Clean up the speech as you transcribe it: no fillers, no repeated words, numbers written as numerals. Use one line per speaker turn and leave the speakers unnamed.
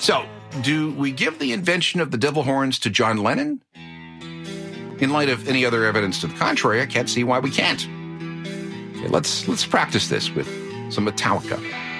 So, do we give the invention of the devil horns to John Lennon? In light of any other evidence to the contrary, I can't see why we can't. Okay, let's practice this with some Metallica.